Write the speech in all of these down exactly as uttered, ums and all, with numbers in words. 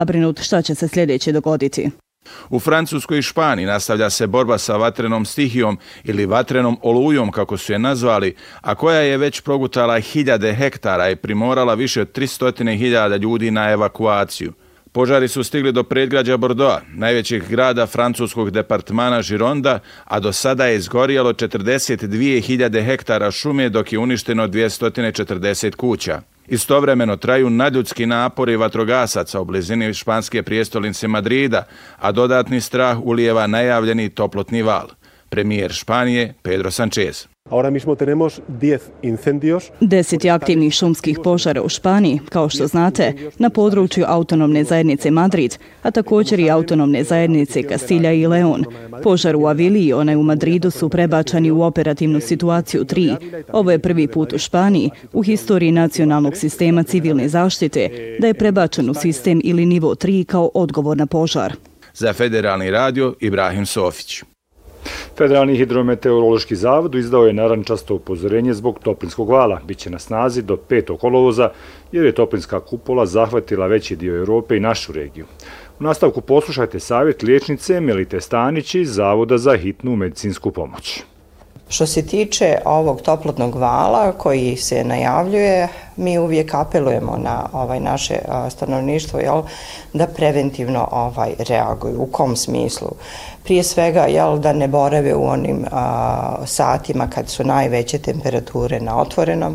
zabrinut šta će se sljedeće dogoditi. U Francuskoj i Španiji nastavlja se borba sa vatrenom stihijom ili vatrenom olujom, kako su je nazvali, a koja je već progutala hiljade hektara i primorala više od tristo hiljada ljudi na evakuaciju. Požari su stigli do predgrađa Bordeauxa, najvećeg grada francuskog departmana Gironda, a do sada je izgorjelo četrdeset dvije hiljade hektara šume, dok je uništeno dvjesto četrdeset kuća. Istovremeno traju nadljudski napori vatrogasaca u blizini španske prijestolnice Madrida, a dodatni strah ulijeva najavljeni toplotni val. Premijer Španije Pedro Sánchez. Ahora mismo tenemos diez incendios. Deset je aktivnih šumskih požara u Španiji, kao što znate, na području autonomne zajednice Madrid, a također i autonomne zajednice Kastilja i Leon. Požar u Aviliji i onaj u Madridu su prebačeni u operativnu situaciju tri. Ovo je prvi put u Španiji, u historiji nacionalnog sistema civilne zaštite, da je prebačen u sistem ili nivo tri kao odgovor na požar. Za Federalni radio Ibrahim Sofić. Federalni hidrometeorološki zavod izdao je narančasto upozorenje zbog toplinskog vala. Biće na snazi do petog kolovoza jer je toplinska kupola zahvatila veći dio Europe i našu regiju. U nastavku poslušajte savjet liječnice Melite Stanić iz Zavoda za hitnu medicinsku pomoć. Što se tiče ovog toplotnog vala koji se najavljuje, mi uvijek apelujemo na ovaj naše stanovništvo, jel, da preventivno ovaj reaguju. U kom smislu? Prije svega, jel, da ne borave u onim a, satima kad su najveće temperature na otvorenom,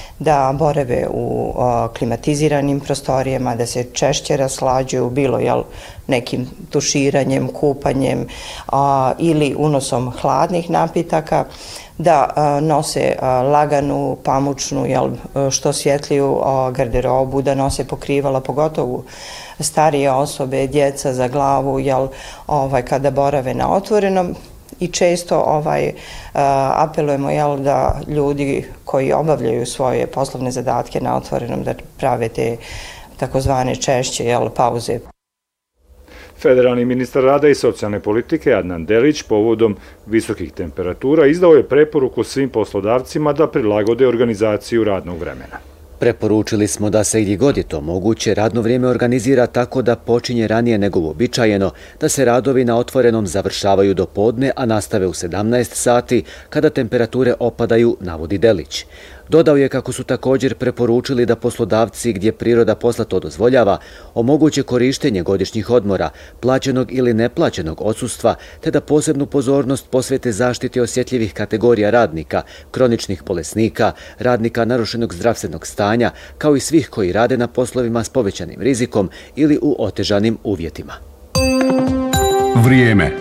da borave u a, klimatiziranim prostorijama, da se češće raslađuju, bilo jel, nekim tuširanjem, kupanjem a, ili unosom hladnih napitaka, da a, nose a, laganu, pamučnu, jel, što svjetliju a, garderobu, da nose pokrivala, pogotovo starije osobe, djeca za glavu, jel, ovaj, kada borave na otvorenom. I često ovaj, uh, apelujemo, jel, da ljudi koji obavljaju svoje poslovne zadatke na otvorenom da prave te takozvane češće, jel, pauze. Federalni ministar rada i socijalne politike Adnan Delić povodom visokih temperatura izdao je preporuku svim poslodavcima da prilagode organizaciju radnog vremena. Preporučili smo da se gdje god je to moguće radno vrijeme organizira tako da počinje ranije nego uobičajeno, da se radovi na otvorenom završavaju do podne, a nastave u sedamnaest sati kada temperature opadaju, navodi Delić. Dodao je kako su također preporučili da poslodavci gdje priroda posla to dozvoljava omoguće korištenje godišnjih odmora, plaćenog ili neplaćenog odsustva, te da posebnu pozornost posvete zaštiti osjetljivih kategorija radnika, kroničnih bolesnika, radnika narušenog zdravstvenog stanja, kao i svih koji rade na poslovima s povećanim rizikom ili u otežanim uvjetima. Vrijeme.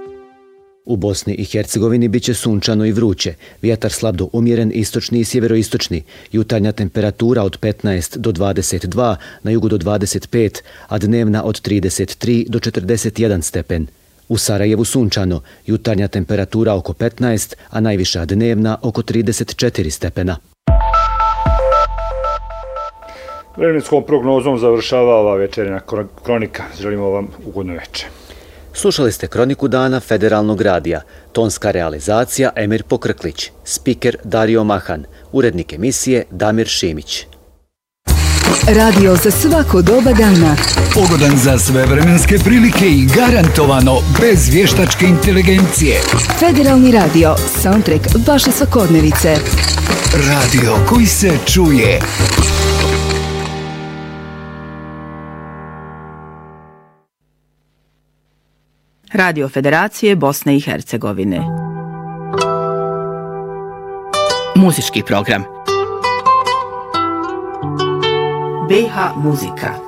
U Bosni i Hercegovini biće sunčano i vruće, vjetar slab do umjeren istočni i sjeveroistočni, jutarnja temperatura od petnaest do dvadeset dva, na jugu do dvadeset pet, a dnevna od trideset tri do četrdeset jedan stepen. U Sarajevu sunčano, jutarnja temperatura oko petnaest, a najviša dnevna oko trideset četiri stepena. Vremenskom prognozom završava ova večernja kronika. Želimo vam ugodno večer. Slušali ste kroniku dana Federalnog radija. Tonska realizacija Emir Pokrklić. Spiker Dario Mahan. Urednik emisije Damir Šimić. Radio za svako doba dana. Pogodan za sve vremenske prilike i garantovano bez vještačke inteligencije. Federalni radio. Soundtrack vaše svakodnevice. Radio koji se čuje. Radio Federacije Bosne i Hercegovine. Muzički program. B H muzika.